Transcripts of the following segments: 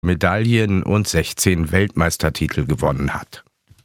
Medaillen und 16 Weltmeistertitel gewonnen hat.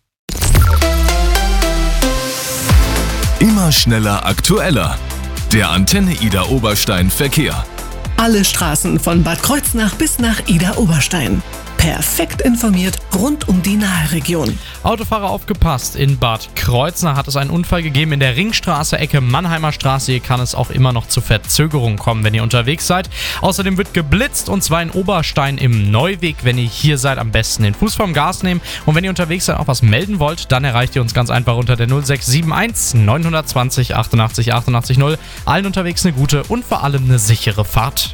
Immer schneller, aktueller. Der Antenne Idar Oberstein Verkehr. Alle Straßen von Bad Kreuznach bis nach Idar Oberstein. Perfekt informiert rund um die Nahregion. Autofahrer aufgepasst, in Bad Kreuznach hat es einen Unfall gegeben in der Ringstraße, Ecke Mannheimer Straße. Hier kann es auch immer noch zu Verzögerungen kommen, wenn ihr unterwegs seid. Außerdem wird geblitzt, und zwar in Oberstein im Neuweg. Wenn ihr hier seid, am besten den Fuß vom Gas nehmen. Und wenn ihr unterwegs seid, auch was melden wollt, dann erreicht ihr uns ganz einfach unter der 0671 920 88 88 0. Allen unterwegs eine gute und vor allem eine sichere Fahrt.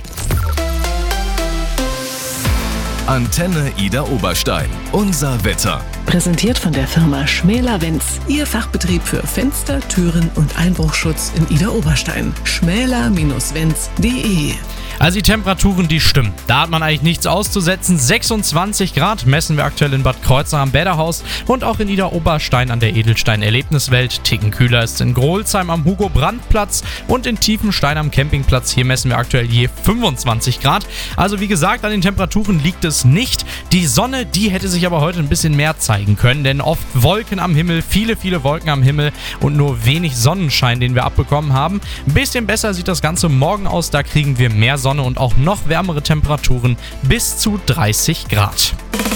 Antenne Idar Oberstein. Unser Wetter. Präsentiert von der Firma Schmäler-Wenz. Ihr Fachbetrieb für Fenster, Türen und Einbruchschutz in Idar Oberstein. schmäler-wenz.de. Also die Temperaturen, die stimmen. Da hat man eigentlich nichts auszusetzen. 26 Grad messen wir aktuell in Bad Kreuznach am Bäderhaus und auch in Idar Oberstein an der Edelstein-Erlebniswelt. Ticken kühler ist in Grolsheim am Hugo-Brandt-Platz und in Tiefenstein am Campingplatz. Hier messen wir aktuell je 25 Grad. Also wie gesagt, an den Temperaturen liegt es nicht. Die Sonne, die hätte sich aber heute ein bisschen mehr zeigen können, denn oft Wolken am Himmel, viele Wolken am Himmel und nur wenig Sonnenschein, den wir abbekommen haben. Ein bisschen besser sieht das Ganze morgen aus, da kriegen wir mehr Sonne und auch noch wärmere Temperaturen bis zu 30 Grad.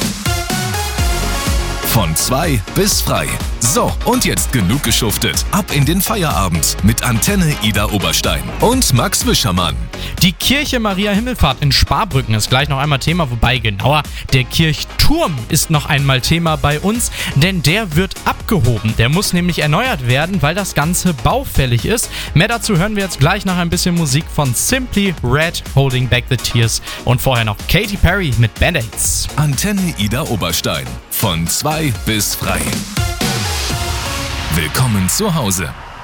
Von 2 bis frei. So, und jetzt genug geschuftet. Ab in den Feierabend mit Antenne Idar Oberstein und Max Wischermann. Die Kirche Maria Himmelfahrt in Sparbrücken ist gleich noch einmal Thema, wobei genauer der Kirchturm ist noch einmal Thema bei uns, denn der wird abgehoben. Der muss nämlich erneuert werden, weil das Ganze baufällig ist. Mehr dazu hören wir jetzt gleich nach ein bisschen Musik von Simply Red, Holding Back the Tears, und vorher noch Katy Perry mit Band-Aids. Antenne Idar Oberstein. Von 2 bis frei. Willkommen zu Hause.